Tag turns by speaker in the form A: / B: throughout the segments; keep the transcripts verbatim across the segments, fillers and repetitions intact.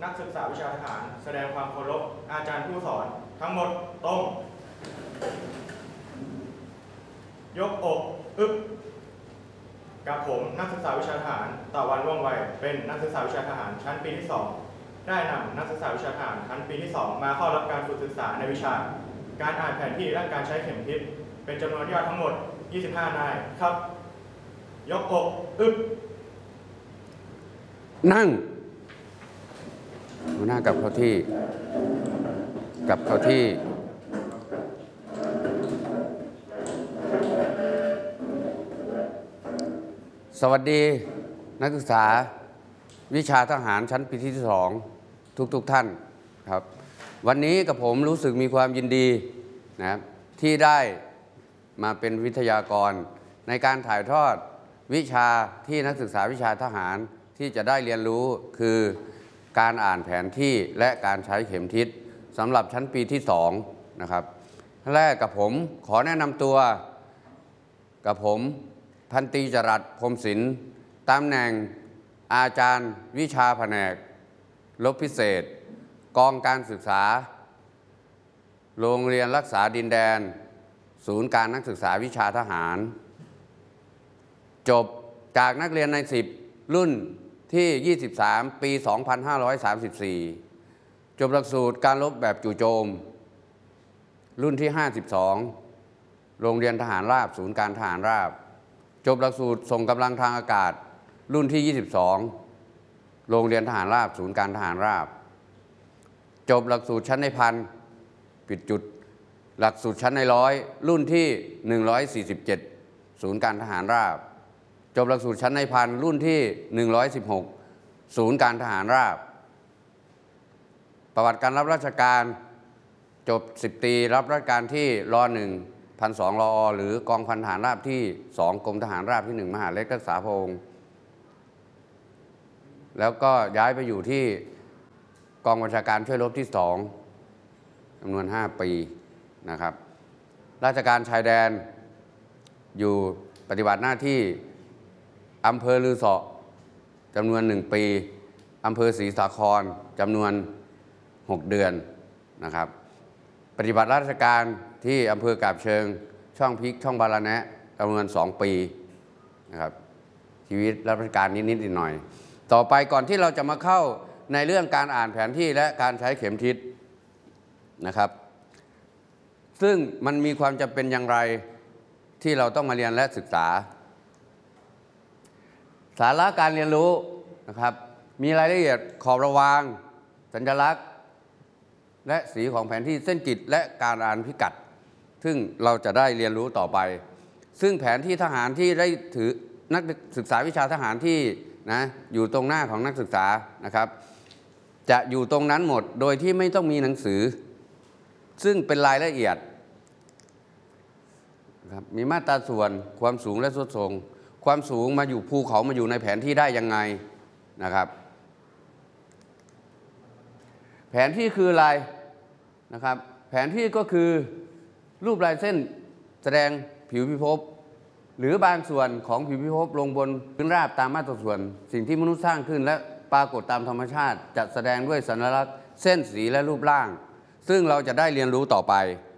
A: นักศึกษาวิชาทหารแสดงความเคารพอาจารย์ผู้สอนทั้งหมดตรงยกอกอึบกับผมนักศึกษาวิชาทหารตะวันร่วงไวเป็นนักศึกษาวิชาทหารชั้นปีที่สองได้นำนักศึกษาวิชาทหารชั้นปีที่สองมาเข้ารับการฝึกศึกษาในวิชาการอ่านแผนที่และการใช้เข็มทิศเป็นจำนวนยอดทั้งหมดยี่สิบห้านายครับยกอกอึบ
B: นั่งหัวหน้ากลับเข้าที่กลับเข้าที่สวัสดีนักศึกษาวิชาทหารชั้นปีที่สองทุกๆ ท่านครับวันนี้กับผมรู้สึกมีความยินดีนะครับที่ได้มาเป็นวิทยากรในการถ่ายทอดวิชาที่นักศึกษาวิชาทหารที่จะได้เรียนรู้คือการอ่านแผนที่และการใช้เข็มทิศสำหรับชั้นปีที่สองนะครับแรกกับผมขอแนะนำตัวกับผมพันตรีจรัสพรหมศิลป์ตำแหน่งอาจารย์วิชาแผนกรบพิเศษกองการศึกษาโรงเรียนรักษาดินแดนศูนย์การนักศึกษาวิชาทหารจบจากนักเรียนในสิบรุ่นที่ยี่สิบสามปีสองพันห้าร้อยสามสิบสี่จบหลักสูตรการรบแบบจู่โจมรุ่นที่ห้าสิบสองโรงเรียนทหารราบศูนย์การทหารราบจบหลักสูตรส่งกำลังทางอากาศรุ่นที่ยี่สิบสองโรงเรียนทหารราบศูนย์การทหารราบจบหลักสูตรชั้นในพันปิดจุดหลักสูตรชั้นในร้อยรุ่นที่หนึ่งร้อยสี่สิบเจ็ดศูนย์การทหารราบจบหลักสูตรชั้นในพันรุ่นที่หนึ่งร้อยสิบหกศูนย์การทหารราบประวัติการรับราชการจบสิบตรีรับราชการที่รหนึ่งพันสองรอหรือกองพันทหารราบที่สองกรมทหารราบที่หนึ่งมหาดเล็กรักษาพระองค์แล้วก็ย้ายไปอยู่ที่กองบัญชาการช่วยรบที่สองจำนวนห้าปีนะครับราชการชายแดนอยู่ปฏิบัติหน้าที่อำเภอลือเสาะจำนวนหนึ่งปีอำเภอศรีสาครจำนวนหกเดือนนะครับปฏิบัติราชการที่อำเภอกาบเชิงช่องพริกช่องบาลาแนะจำนวนสองปีนะครับชีวิตรับราชการนิดๆหน่อยต่อไปก่อนที่เราจะมาเข้าในเรื่องการอ่านแผนที่และการใช้เข็มทิศนะครับซึ่งมันมีความจำเป็นอย่างไรที่เราต้องมาเรียนและศึกษาสาระการเรียนรู้นะครับมีรายละเอียดขอบระวางสัญลักษณ์และสีของแผนที่เส้นกิจและการอ่านพิกัดซึ่งเราจะได้เรียนรู้ต่อไปซึ่งแผนที่ทหารที่ได้ถือนักศึกษาวิชาทหารที่นะอยู่ตรงหน้าของนักศึกษานะครับจะอยู่ตรงนั้นหมดโดยที่ไม่ต้องมีหนังสือซึ่งเป็นรายละเอียดครับมีมาตราส่วนความสูงและส่วนทรงความสูงมาอยู่ภูเขามาอยู่ในแผนที่ได้ยังไงนะครับแผนที่คืออะไรนะครับแผนที่ก็คือรูปลายเส้นแสดงผิวพิภพหรือบางส่วนของผิวพิภพลงบนพื้นราบตามมาตราส่วนสิ่งที่มนุษย์สร้างขึ้นและปรากฏตามธรรมชาติจะแสดงด้วยสัญลักษณ์เส้นสีและรูปร่างซึ่งเราจะได้เรียนรู้ต่อไป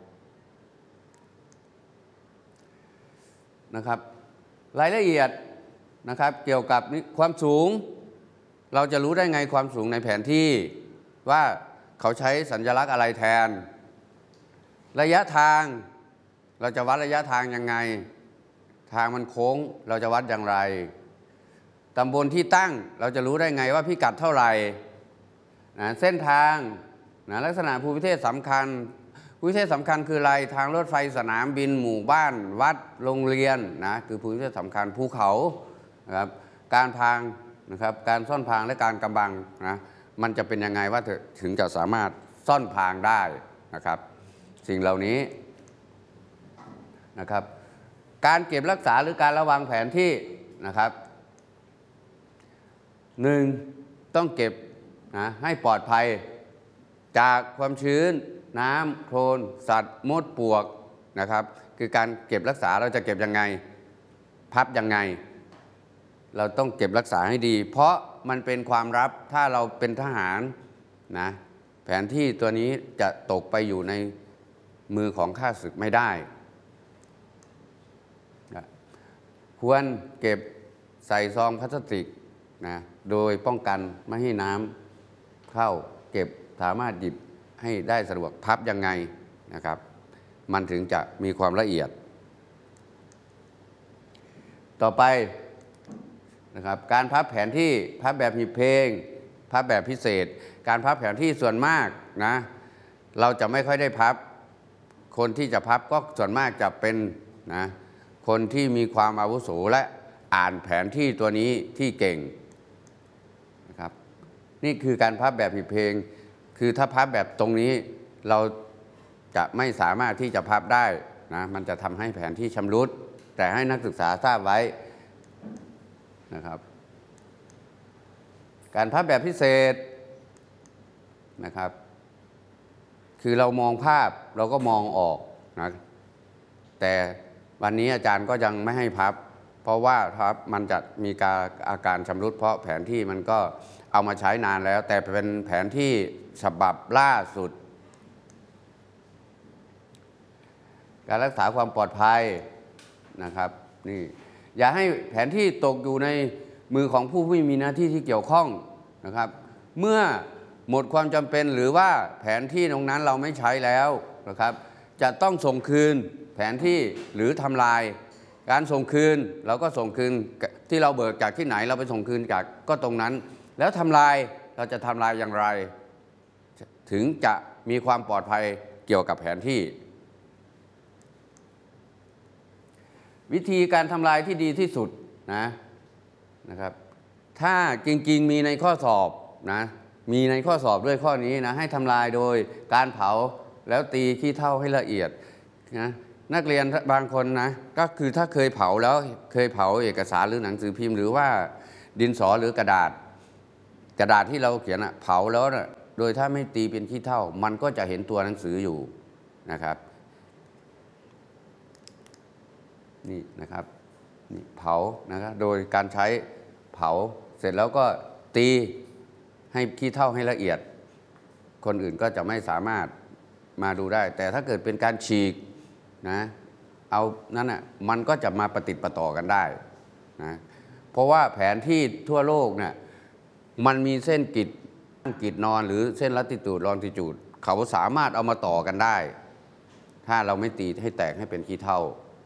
B: นะครับรายละเอียดนะครับเกี่ยวกับความสูงเราจะรู้ได้ไงความสูงในแผนที่ว่าเขาใช้สัญลักษณ์อะไรแทนระยะทางเราจะวัดระยะทางยังไงทางมันโค้งเราจะวัดอย่างไรตำบลที่ตั้งเราจะรู้ได้ไงว่าพิกัดเท่าไหร่นะเส้นทางนะลักษณะภูมิประเทศสำคัญภูมิประเทศสำคัญคืออะไรทางรถไฟสนามบินหมู่บ้านวัดโรงเรียนนะคือภูมิประเทศสำคัญภูเขานะครับการพางนะครับการซ่อนพางและการกำบังนะมันจะเป็นยังไงว่าถึงจะสามารถซ่อนพางได้นะครับสิ่งเหล่านี้นะครับการเก็บรักษาหรือการระวังแผนที่นะครับหนึ่งต้องเก็บนะให้ปลอดภัยจากความชื้นน้ำโคลนสัตว์มดปลวกนะครับคือการเก็บรักษาเราจะเก็บยังไงพับยังไงเราต้องเก็บรักษาให้ดีเพราะมันเป็นความลับถ้าเราเป็นทหารนะแผนที่ตัวนี้จะตกไปอยู่ในมือของข้าศึกไม่ได้นะควรเก็บใส่ซองพลาสติกนะโดยป้องกันไม่ให้น้ำเข้าเก็บสามารถหยิบให้ได้สะดวกพับยังไงนะครับมันถึงจะมีความละเอียดต่อไปนะครับการพับแผนที่พับแบบหีบเพลงพับแบบพิเศษการพับแผนที่ส่วนมากนะเราจะไม่ค่อยได้พับคนที่จะพับก็ส่วนมากจะเป็นนะคนที่มีความอาวุโสและอ่านแผนที่ตัวนี้ที่เก่งนะครับนี่คือการพับแบบหีบเพลงคือถ้าพับแบบตรงนี้เราจะไม่สามารถที่จะพับได้นะมันจะทำให้แผนที่ชำรุดแต่ให้นักศึกษาทราบไว้นะครับการพับแบบพิเศษนะครับคือเรามองภาพเราก็มองออกนะแต่วันนี้อาจารย์ก็ยังไม่ให้พับเพราะว่าพับมันจะมีการอาการชำรุดเพราะแผนที่มันก็เอามาใช้นานแล้วแต่เป็นแผนที่ฉบับล่าสุดการรักษาความปลอดภัยนะครับนี่อย่าให้แผนที่ตกอยู่ในมือของผู้ที่มีหน้าที่ที่เกี่ยวข้องนะครับเมื่อหมดความจำเป็นหรือว่าแผนที่ตรงนั้นเราไม่ใช้แล้วนะครับจะต้องส่งคืนแผนที่หรือทำลายการส่งคืนเราก็ส่งคืนที่เราเบิกจากที่ไหนเราไปส่งคืนจากก็ตรงนั้นแล้วทำลายเราจะทำลายอย่างไรถึงจะมีความปลอดภัยเกี่ยวกับแผนที่วิธีการทำลายที่ดีที่สุดนะนะครับถ้าจริงๆมีในข้อสอบนะมีในข้อสอบด้วยข้อนี้นะให้ทำลายโดยการเผาแล้วตีขี้เถ้าให้ละเอียดนะนักเรียนบางคนนะก็คือถ้าเคยเผาแล้วเคยเผาเอกสารหรือหนังสือพิมพ์หรือว่าดินสอหรือกระดาษกระดาษที่เราเขียนอะเผาแล้วนะโดยถ้าไม่ตีเป็นขี้เถ้ามันก็จะเห็นตัวหนังสืออยู่นะครับนี่นะครับนี่เผานะครับโดยการใช้เผาเสร็จแล้วก็ตีให้ขี้เถ้าให้ละเอียดคนอื่นก็จะไม่สามารถมาดูได้แต่ถ้าเกิดเป็นการฉีกนะเอานั่นน่ะมันก็จะมาประติดประต่อกันได้นะเพราะว่าแผนที่ทั่วโลกเนี่ยมันมีเส้นกิจกิจนอนหรือเส้นลัติจูดลองติจูดเขาสามารถเอามาต่อกันได้ถ้าเราไม่ตีให้แตกให้เป็นขี้เถ้า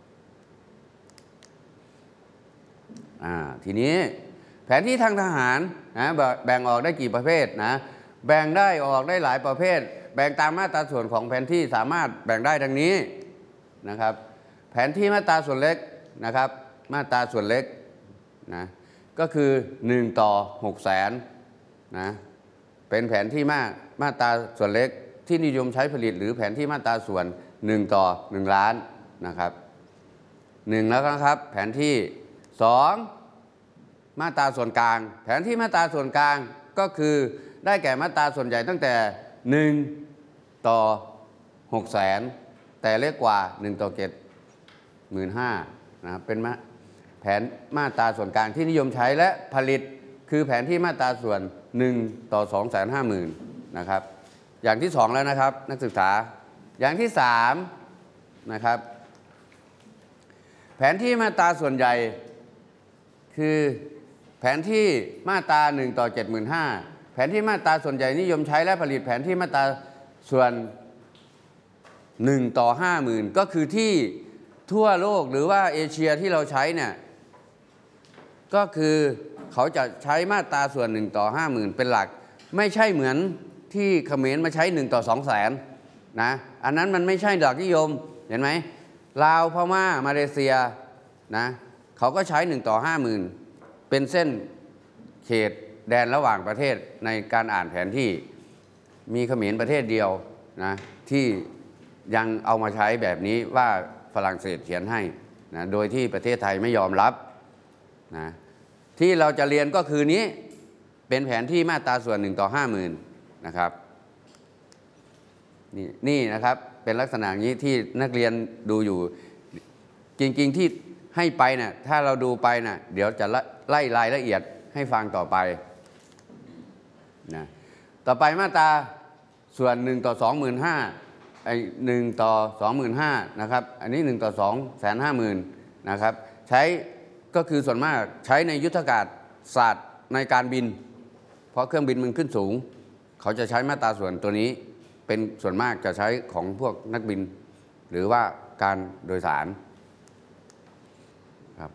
B: อ่าทีนี้แผนที่ทางทหารนะแบ่งออกได้กี่ประเภทนะแบ่งได้ออกได้หลายประเภทแบ่งตามมาตราส่วนของแผนที่สามารถแบ่งได้ดังนี้นะครับแผนที่มาตราส่วนเล็กนะครับมาตราส่วนเล็กนะก็คือหนึ่งต่อหกแสนนะเป็นแผนที่มามาตราส่วนเล็กที่นิยมใช้ผลิตหรือแผนที่มาตราส่วนหนึ่งต่อหนึ่งล้านนะครับหนึ่งแล้วนะครับแผนที่สองมาตราส่วนกลางแผนที่มาตราส่วนกลางก็คือได้แก่มาตราส่วนใหญ่ตั้งแต่หนึ่งต่อหกแสนแต่เล็กกว่าหนึ่งต่อเจ็ดหมื่นห้านะครับเป็นแผนมาตราส่วนกลางที่นิยมใช้และผลิตคือแผนที่มาตราส่วนหนึ่งต่อสองแสนห้าหมื่นนะครับอย่างที่สองแล้วนะครับนักศึกษาอย่างที่สามนะครับแผนที่มาตราส่วนใหญ่คือแผนที่มาตราหนึ่งต่อเจ็ดหมื่นห้าแผนที่มาตราส่วนใหญ่นิยมใช้และผลิตแผนที่มาตราส่วนหนึ่งต่อห้าหมื่นก็คือที่ทั่วโลกหรือว่าเอเชียที่เราใช้เนี่ยก็คือเขาจะใช้มาตราส่วนหนึ่งต่อห้าหมื่นเป็นหลักไม่ใช่เหมือนที่เขมรมาใช้หนึ่งต่อสองแสนนะอันนั้นมันไม่ใช่หลักนิยมเห็นไหมลาวพม่ามาเลเซียนะเขาก็ใช้หนึ่งต่อห้าหมื่นเป็นเส้นเขตแดนระหว่างประเทศในการอ่านแผนที่มีเขมรประเทศเดียวนะที่ยังเอามาใช้แบบนี้ว่าฝรั่งเศสเขียนให้นะโดยที่ประเทศไทยไม่ยอมรับนะที่เราจะเรียนก็คือนี้เป็นแผนที่มาตราส่วนหนึ่งต่อห้าหมื่นนะครับนี่นี่นะครับเป็นลักษณะนี้ที่นักเรียนดูอยู่จริงๆที่ให้ไปนะ่ะถ้าเราดูไปนะ่ะเดี๋ยวจะไล่รายละเอียดให้ฟังต่อไปนะต่อไปมาตราส่วนหนึ่งต่อสองหมื่นห้าไอ้หนึ่งต่อสองหมื่นห้านะครับอันนี้หนึ่งต่อสองแสนห้าหมื่นนะครับใช้ก็คือส่วนมากใช้ในยุทธการศาสตร์ในการบินเพราะเครื่องบินมันขึ้นสูงเขาจะใช้มาตราส่วนตัวนี้เป็นส่วนมากจะใช้ของพวกนักบินหรือว่าการโดยสารครับ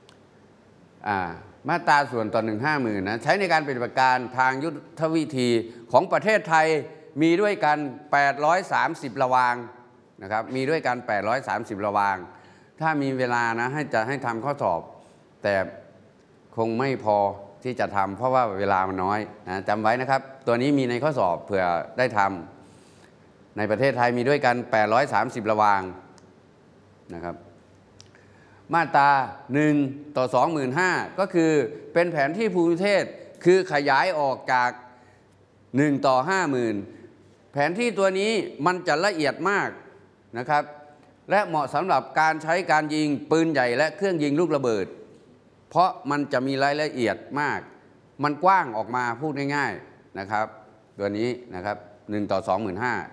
B: มาตราส่วนต่อหนึ่งห้าหมื่นนะใช้ในการปฏิบัติการทางยุทธวิธีของประเทศไทยมีด้วยกันแปดร้อยสามสิบระวางนะครับมีด้วยกันแปดร้อยสามสิบระวางถ้ามีเวลานะให้จะให้ทำข้อสอบแต่คงไม่พอที่จะทำเพราะว่าเวลามันน้อยนะจำไว้นะครับตัวนี้มีในข้อสอบเผื่อได้ทำในประเทศไทยมีด้วยกันแปดร้อยสามสิบระวางนะครับมาตราหนึ่งต่อ สองหมื่นห้าพัน ก็คือเป็นแผนที่ภูมิประเทศคือขยายออกจากหนึ่งต่อ ห้าหมื่น แผนที่ตัวนี้มันจะละเอียดมากนะครับและเหมาะสำหรับการใช้การยิงปืนใหญ่และเครื่องยิงลูกระเบิดเพราะมันจะมีรายละเอียดมากมันกว้างออกมาพูดง่ายๆนะครับตัวนี้นะครับหนึ่งต่อ สองหมื่นห้าพัน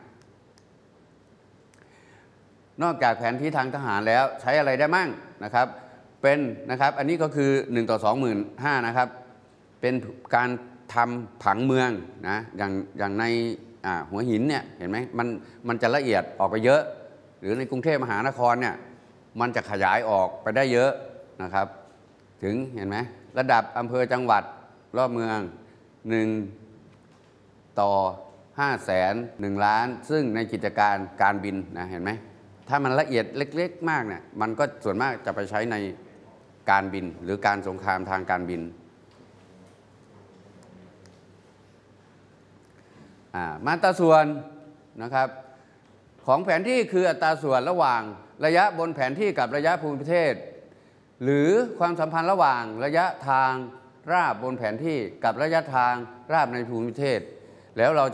B: นอกจากแผนที่ทางทหารแล้วใช้อะไรได้มั่งนะครับเป็นนะครับอันนี้ก็คือหนึ่งต่อ สองหมื่นห้าพัน นะครับเป็นการทำผังเมืองนะอย่างอย่างในหัวหินเนี่ยเห็นไหมมันมันจะละเอียดออกไปเยอะหรือในกรุงเทพมหานครเนี่ยมันจะขยายออกไปได้เยอะนะครับถึงเห็นไหมระดับอำเภอจังหวัดรอบเมืองหนึ่งต่อห้าแสนหนึ่งล้านซึ่งในกิจการการบินนะเห็นไหมถ้ามันละเอียดเล็กๆมากเนี่ยมันก็ส่วนมากจะไปใช้ในการบินหรือการสงครามทางการบินมาตราส่วนนะครับของแผนที่คืออัตราส่วนระหว่างระยะบนแผนที่กับระยะภูมิประเทศหรือความสัมพันธ์ระหว่างระยะทางราบบนแผนที่กับระยะทางราบในภูมิประเทศแล้วเรา